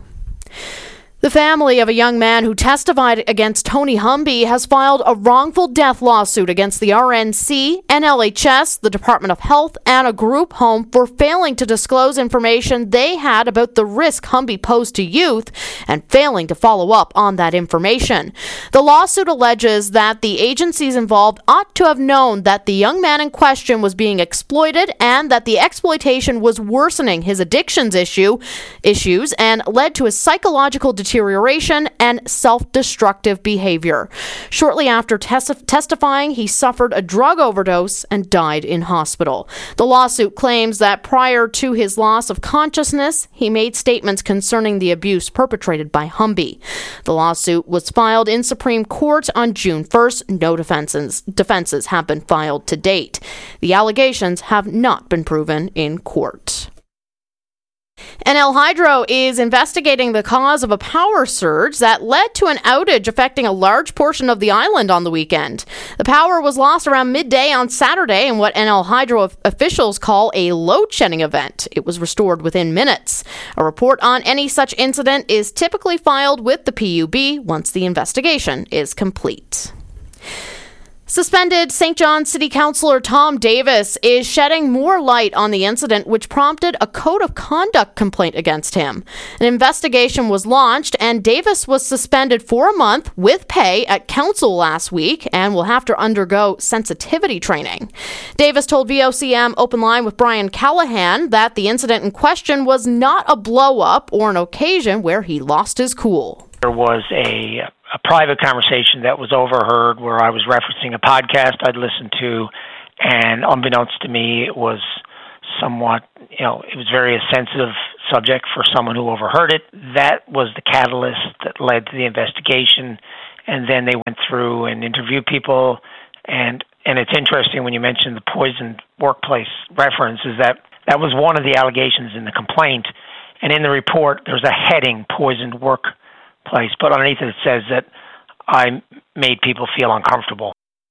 The family of a young man who testified against Tony Humby has filed a wrongful death lawsuit against the R N C, N L H S, the Department of Health, and a group home for failing to disclose information they had about the risk Humby posed to youth and failing to follow up on that information. The lawsuit alleges that the agencies involved ought to have known that the young man in question was being exploited and that the exploitation was worsening his addictions issue issues and led to his psychological deterioration deterioration and self-destructive behavior. Shortly after tes- testifying, he suffered a drug overdose and died in hospital. The lawsuit claims that prior to his loss of consciousness, he made statements concerning the abuse perpetrated by Humby. The lawsuit was filed in Supreme Court on June first. No defenses, defenses have been filed to date. The allegations have not been proven in court. N L Hydro is investigating the cause of a power surge that led to an outage affecting a large portion of the island on the weekend. The power was lost around midday on Saturday in what N L Hydro officials call a load-shedding event. It was restored within minutes. A report on any such incident is typically filed with the P U B once the investigation is complete. Suspended Saint John City Councillor Tom Davis is shedding more light on the incident which prompted a code of conduct complaint against him. An investigation was launched and Davis was suspended for a month with pay at council last week and will have to undergo sensitivity training. Davis told V O C M Open Line with Brian Callahan that the incident in question was not a blow-up or an occasion where he lost his cool. There was a, a private conversation that was overheard where I was referencing a podcast I'd listened to, and unbeknownst to me, it was somewhat, you know, it was very a sensitive subject for someone who overheard it. That was the catalyst that led to the investigation, and then they went through and interviewed people, and and it's interesting when you mentioned the poisoned workplace reference, is that that was one of the allegations in the complaint, and in the report there's a heading, poisoned workplace. Place, but underneath it, it says that I made people feel uncomfortable.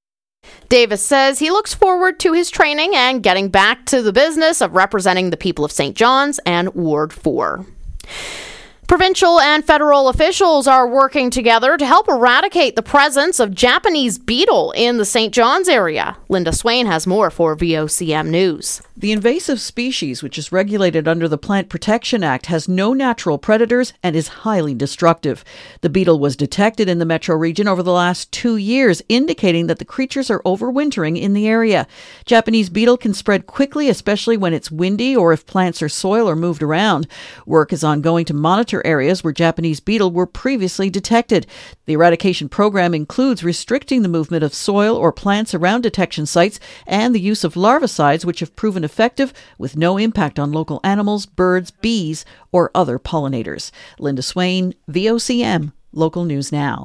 Davis says he looks forward to his training and getting back to the business of representing the people of Saint John's and Ward four. Provincial and federal officials are working together to help eradicate the presence of Japanese beetle in the Saint John's area. Linda Swain has more for V O C M News. The invasive species, which is regulated under the Plant Protection Act, has no natural predators and is highly destructive. The beetle was detected in the metro region over the last two years, indicating that the creatures are overwintering in the area. Japanese beetle can spread quickly, especially when it's windy or if plants or soil are moved around. Work is ongoing to monitor areas where Japanese beetle were previously detected. The eradication program includes restricting the movement of soil or plants around detection sites and the use of larvicides, which have proven effective with no impact on local animals, birds, bees, or other pollinators. Linda Swain, V O C M, Local News Now.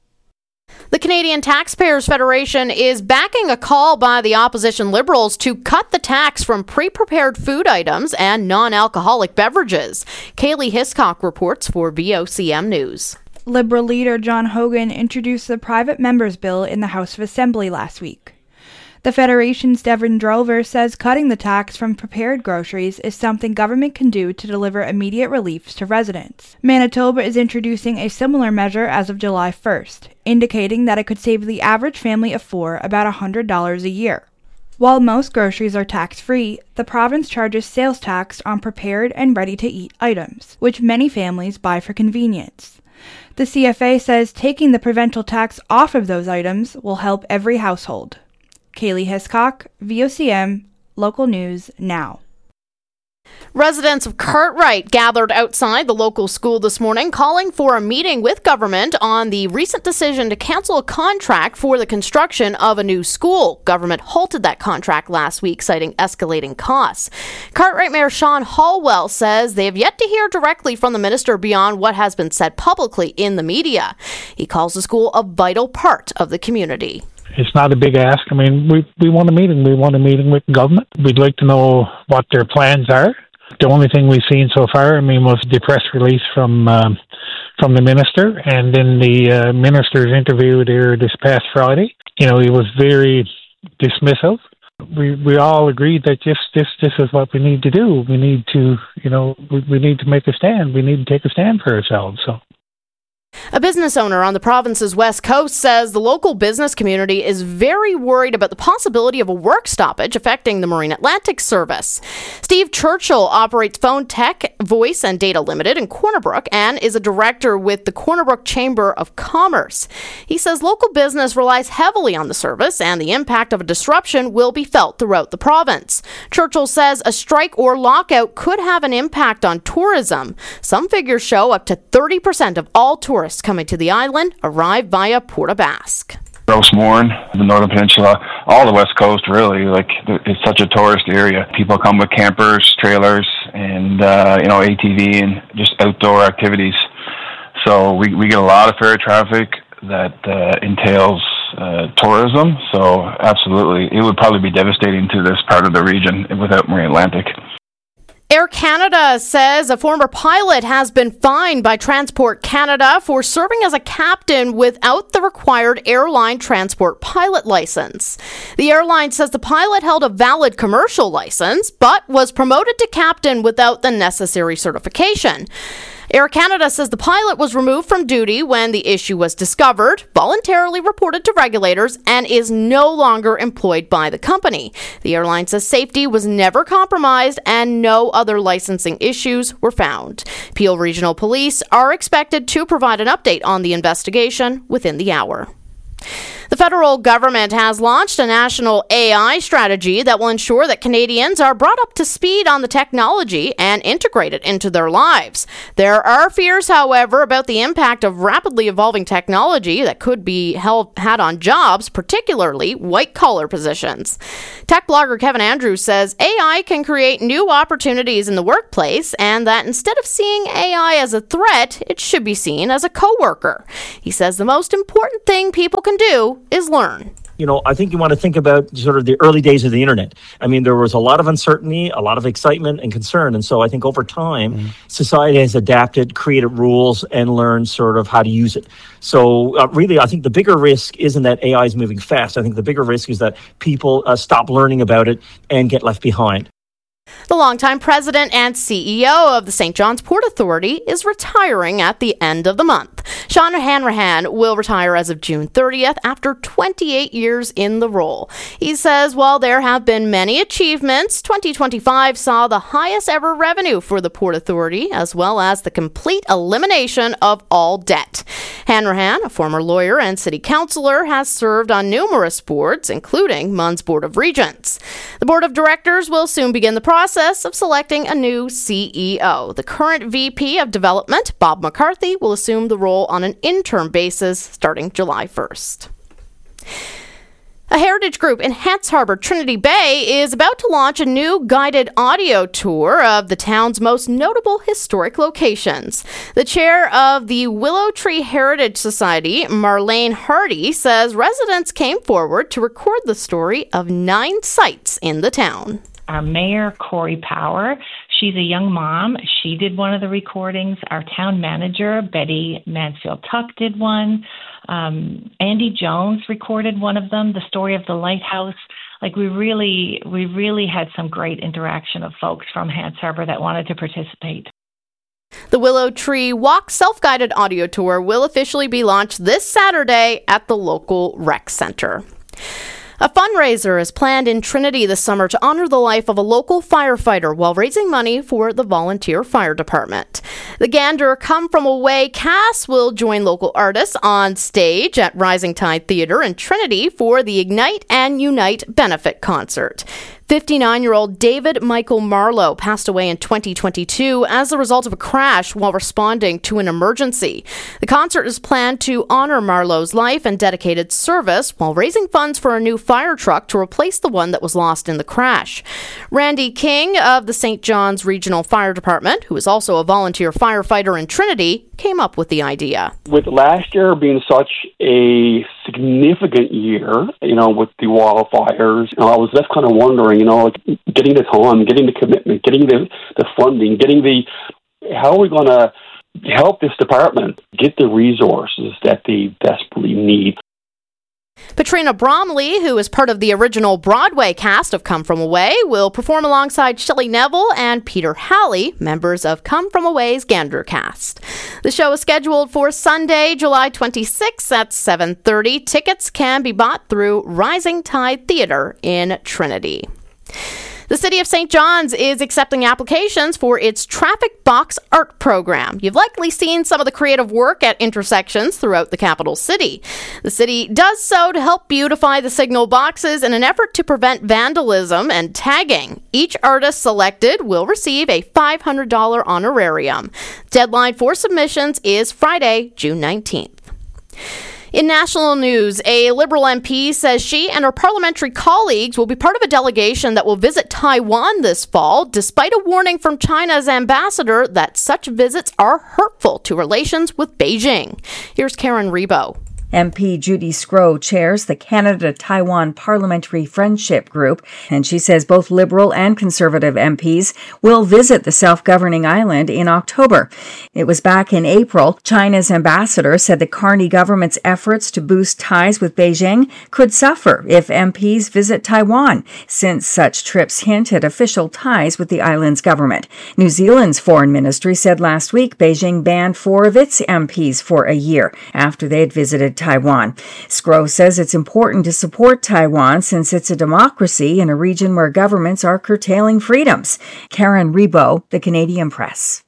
The Canadian Taxpayers Federation is backing a call by the opposition Liberals to cut the tax from pre-prepared food items and non-alcoholic beverages. Kaylee Hiscock reports for V O C M News. Liberal leader John Hogan introduced the private members' bill in the House of Assembly last week. The Federation's Devin Drover says cutting the tax from prepared groceries is something government can do to deliver immediate relief to residents. Manitoba is introducing a similar measure as of July first, indicating that it could save the average family of four about one hundred dollars a year. While most groceries are tax-free, the province charges sales tax on prepared and ready-to-eat items, which many families buy for convenience. The C F A says taking the provincial tax off of those items will help every household. Kaylee Hiscock, V O C M, Local News Now. Residents of Cartwright gathered outside the local school this morning calling for a meeting with government on the recent decision to cancel a contract for the construction of a new school. Government halted that contract last week, citing escalating costs. Cartwright Mayor Sean Hallwell says they have yet to hear directly from the minister beyond what has been said publicly in the media. He calls the school a vital part of the community. It's not a big ask. I mean, we we want a meeting. We want a meeting with government. We'd like to know what their plans are. The only thing we've seen so far, I mean, was the press release from um, from the minister, and then the uh, minister's interview there this past Friday. You know, he was very dismissive. We we all agreed that just this this is what we need to do. We need to, you know, we, we need to make a stand. We need to take a stand for ourselves. So. A business owner on the province's west coast says the local business community is very worried about the possibility of a work stoppage affecting the Marine Atlantic service. Steve Churchill operates Phone Tech, Voice and Data Limited in Corner Brook and is a director with the Corner Brook Chamber of Commerce. He says local business relies heavily on the service and the impact of a disruption will be felt throughout the province. Churchill says a strike or lockout could have an impact on tourism. Some figures show up to thirty percent of all tourists coming to the island arrive via Port aux Basques. Rosemorne, the Northern Peninsula, all the West Coast, really, like, it's such a tourist area. People come with campers, trailers, and, uh, you know, A T V and just outdoor activities. So we, we get a lot of ferry traffic that uh, entails uh, tourism. So absolutely, it would probably be devastating to this part of the region without Marine Atlantic. Air Canada says a former pilot has been fined by Transport Canada for serving as a captain without the required airline transport pilot license. The airline says the pilot held a valid commercial license, but was promoted to captain without the necessary certification. Air Canada says the pilot was removed from duty when the issue was discovered, voluntarily reported to regulators, and is no longer employed by the company. The airline says safety was never compromised and no other licensing issues were found. Peel Regional Police are expected to provide an update on the investigation within the hour. The federal government has launched a national A I strategy that will ensure that Canadians are brought up to speed on the technology and integrate it into their lives. There are fears, however, about the impact of rapidly evolving technology that could be held, had on jobs, particularly white-collar positions. Tech blogger Kevin Andrews says A I can create new opportunities in the workplace and that instead of seeing A I as a threat, it should be seen as a coworker. He says the most important thing people can do is learn. You know, I think you want to think about sort of the early days of the internet. I mean, there was a lot of uncertainty, a lot of excitement and concern. And so I think over time, mm-hmm. society has adapted, created rules, and learned sort of how to use it. So uh, really, I think the bigger risk isn't that A I is moving fast. I think the bigger risk is that people uh, stop learning about it and get left behind. The longtime president and C E O of the Saint John's Port Authority is retiring at the end of the month. Sean Hanrahan will retire as of June thirtieth after twenty-eight years in the role. He says while there have been many achievements, twenty twenty-five saw the highest ever revenue for the Port Authority, as well as the complete elimination of all debt. Hanrahan, a former lawyer and city councillor, has served on numerous boards, including Munn's Board of Regents. The board of directors will soon begin the process of selecting a new C E O. The current V P of Development, Bob McCarthy, will assume the role on an interim basis starting July first. A heritage group in Hants Harbour, Trinity Bay, is about to launch a new guided audio tour of the town's most notable historic locations. The chair of the Willow Tree Heritage Society, Marlene Hardy, says residents came forward to record the story of nine sites in the town. Our mayor, Corey Power, she's a young mom. She did one of the recordings. Our town manager, Betty Mansfield-Tuck, did one. Um, Andy Jones recorded one of them, the story of the lighthouse. Like we really, we really had some great interaction of folks from Hants Harbour that wanted to participate. The Willow Tree Walk self-guided audio tour will officially be launched this Saturday at the local rec center. A fundraiser is planned in Trinity this summer to honor the life of a local firefighter while raising money for the volunteer fire department. The Gander Come From Away cast will join local artists on stage at Rising Tide Theatre in Trinity for the Ignite and Unite benefit concert. fifty-nine-year-old David Michael Marlowe passed away in twenty twenty-two as a result of a crash while responding to an emergency. The concert is planned to honor Marlowe's life and dedicated service while raising funds for a new fire truck to replace the one that was lost in the crash. Randy King of the Saint John's Regional Fire Department, who is also a volunteer firefighter in Trinity, came up with the idea. With last year being such a significant year, you know, with the wildfires, you know, I was just kind of wondering, you know, like getting the time, getting the commitment, getting the, the funding, getting the, how are we going to help this department get the resources that they desperately need? Patrina Bromley, who is part of the original Broadway cast of Come From Away, will perform alongside Shelley Neville and Peter Halley, members of Come From Away's Gander cast. The show is scheduled for Sunday, July twenty-sixth at seven thirty. Tickets can be bought through Rising Tide Theatre in Trinity. The City of Saint John's is accepting applications for its Traffic Box Art program. You've likely seen some of the creative work at intersections throughout the capital city. The city does so to help beautify the signal boxes in an effort to prevent vandalism and tagging. Each artist selected will receive a five hundred dollars honorarium. Deadline for submissions is Friday, June nineteenth. In national news, a Liberal M P says she and her parliamentary colleagues will be part of a delegation that will visit Taiwan this fall, despite a warning from China's ambassador that such visits are hurtful to relations with Beijing. Here's Karen Rebo. M P Judy Sgro chairs the Canada-Taiwan Parliamentary Friendship Group, and she says both Liberal and Conservative M Ps will visit the self-governing island in October. It was back in April. China's ambassador said the Carney government's efforts to boost ties with Beijing could suffer if M Ps visit Taiwan, since such trips hint at official ties with the island's government. New Zealand's foreign ministry said last week Beijing banned four of its M Ps for a year after they had visited Taiwan. Sgro says it's important to support Taiwan since it's a democracy in a region where governments are curtailing freedoms. Karen Rebo, The Canadian Press.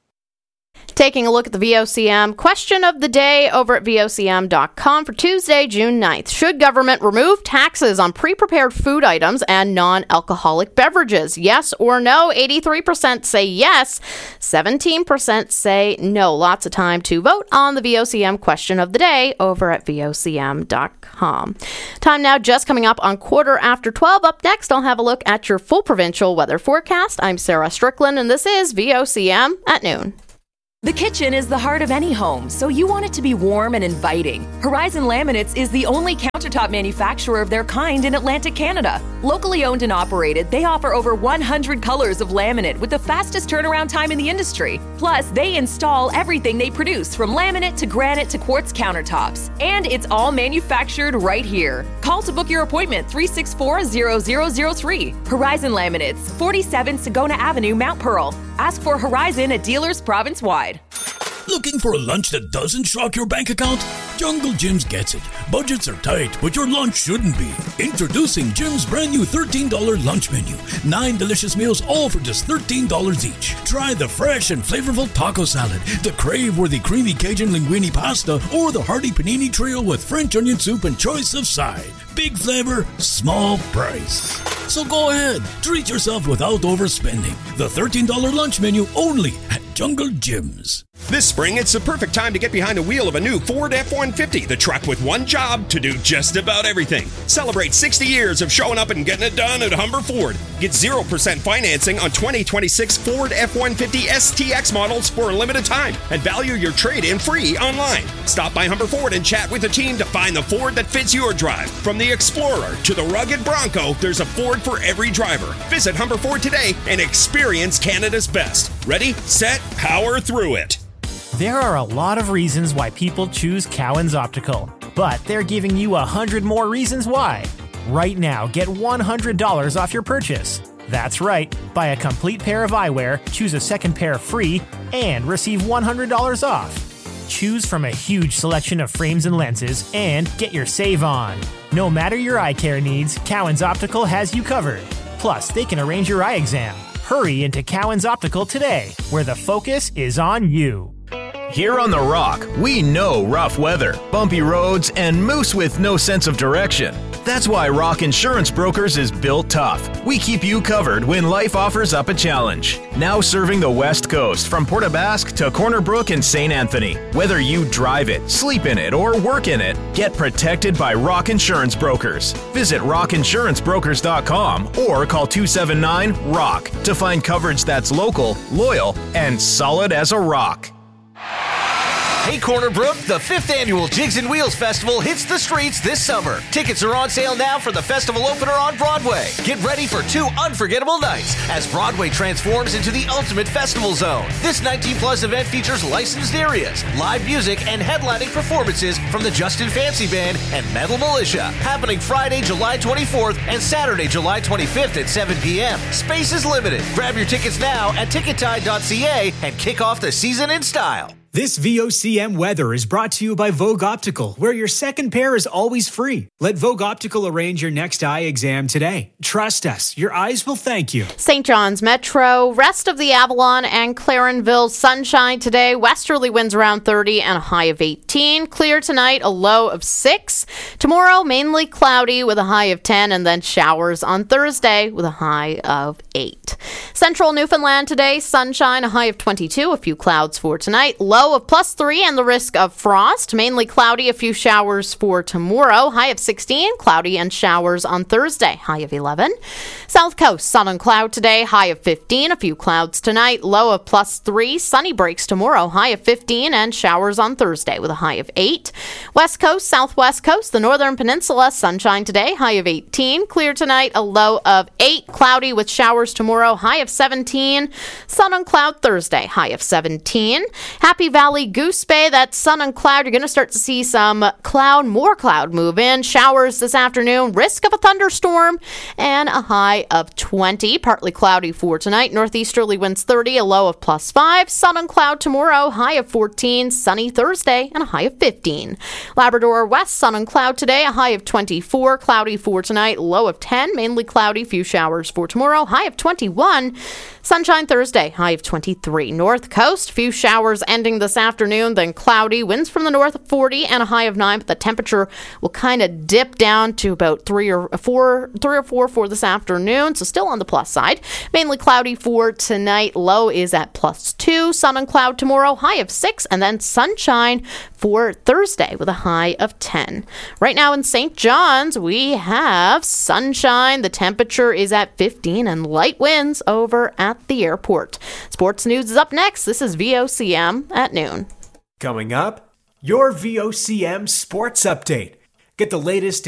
Taking a look at the V O C M question of the day over at V O C M dot com for Tuesday, June ninth. Should government remove taxes on pre-prepared food items and non-alcoholic beverages? Yes or no? eighty-three percent say yes. seventeen percent say no. Lots of time to vote on the V O C M question of the day over at V O C M dot com. Time now just coming up on quarter after twelve. Up next, I'll have a look at your full provincial weather forecast. I'm Sarah Strickland, and this is V O C M at noon. The kitchen is the heart of any home, so you want it to be warm and inviting. Horizon Laminates is the only countertop manufacturer of their kind in Atlantic Canada. Locally owned and operated, they offer over one hundred colors of laminate with the fastest turnaround time in the industry. Plus, they install everything they produce, from laminate to granite to quartz countertops. And it's all manufactured right here. Call to book your appointment, three six four, zero zero zero three. Horizon Laminates, forty-seven Sagona Avenue, Mount Pearl. Ask for Horizon at dealers province-wide. Looking for a lunch that doesn't shock your bank account? Jungle Jim's gets it. Budgets are tight, but your lunch shouldn't be. Introducing Jim's brand new thirteen dollars lunch menu. Nine delicious meals, all for just thirteen dollars each. Try the fresh and flavorful taco salad, the crave-worthy creamy Cajun linguine pasta, or the hearty panini trio with French onion soup and choice of side. Big flavor, small price. So go ahead, treat yourself without overspending. The thirteen dollars lunch menu only at Jungle Jim's. This spring, it's the perfect time to get behind the wheel of a new Ford F one fifty, the truck with one job to do just about everything. Celebrate sixty years of showing up and getting it done at Humber Ford. Get zero percent financing on twenty twenty-six Ford F one fifty S T X models for a limited time and value your trade-in free online. Stop by Humber Ford and chat with the team to find the Ford that fits your drive. From the Explorer to the rugged Bronco, there's a Ford for every driver. Visit Humber Ford today and experience Canada's best. Ready, set, power through it. There are a lot of reasons why people choose Cowan's Optical, but they're giving you a hundred more reasons why. Right now, get one hundred dollars off your purchase. That's right, buy a complete pair of eyewear, choose a second pair free, and receive one hundred dollars off. Choose from a huge selection of frames and lenses, and get your save on. No matter your eye care needs, Cowan's Optical has you covered. Plus, they can arrange your eye exam. Hurry into Cowan's Optical today, where the focus is on you. Here on The Rock, we know rough weather, bumpy roads, and moose with no sense of direction. That's why Rock Insurance Brokers is built tough. We keep you covered when life offers up a challenge. Now serving the West Coast from Port aux Basques to Corner Brook and Saint Anthony. Whether you drive it, sleep in it, or work in it, get protected by Rock Insurance Brokers. Visit rock insurance brokers dot com or call two seven nine, ROCK to find coverage that's local, loyal, and solid as a rock. Hey Corner Brook, the fifth annual Jigs and Wheels Festival hits the streets this summer. Tickets are on sale now for the festival opener on Broadway. Get ready for two unforgettable nights as Broadway transforms into the ultimate festival zone. This nineteen plus event features licensed areas, live music, and headlining performances from the Justin Fancy Band and Metal Militia. Happening Friday, July twenty-fourth and Saturday, July twenty-fifth at seven p.m. Space is limited. Grab your tickets now at ticket tide dot c a and kick off the season in style. This V O C M weather is brought to you by Vogue Optical, where your second pair is always free. Let Vogue Optical arrange your next eye exam today. Trust us, your eyes will thank you. Saint John's Metro, rest of the Avalon and Clarenville, sunshine today. Westerly winds around thirty and a high of eighteen. Clear tonight, a low of six. Tomorrow, mainly cloudy with a high of ten, and then showers on Thursday with a high of eight. Central Newfoundland today, sunshine, a high of twenty-two. A few clouds for tonight. Low low of plus three and the risk of frost. Mainly cloudy, a few showers for tomorrow. High of sixteen, cloudy and showers on Thursday. High of eleven. South Coast, sun and cloud today. High of fifteen, a few clouds tonight. Low of plus three, sunny breaks tomorrow. High of fifteen and showers on Thursday with a high of eight. West Coast, Southwest Coast, the Northern Peninsula, sunshine today. High of eighteen. Clear tonight, a low of eight. Cloudy with showers tomorrow. High of seventeen. Sun and cloud Thursday. High of seventeen. Happy Valley, Goose Bay, that's sun and cloud. You're going to start to see some cloud, more cloud move in. Showers this afternoon. Risk of a thunderstorm and a high of twenty. Partly cloudy for tonight. Northeasterly winds thirty, a low of plus five. Sun and cloud tomorrow. High of fourteen. Sunny Thursday and a high of fifteen. Labrador West, sun and cloud today. A high of twenty-four. Cloudy for tonight. Low of ten. Mainly cloudy. Few showers for tomorrow. High of twenty-one. Sunshine Thursday. High of twenty-three. North Coast. Few showers ending this afternoon. Then cloudy. Winds from the north of forty and a high of nine. But the temperature will kind of dip down to about three or four, three or four for this afternoon. So still on the plus side. Mainly cloudy for tonight. Low is at plus two. Sun and cloud tomorrow. High of six. And then sunshine for Thursday with a high of ten. Right now in Saint John's, we have sunshine. The temperature is at fifteen and light winds over at the airport. Sports news is up next. This is V O C M at noon. Coming up, your V O C M Sports Update. Get the latest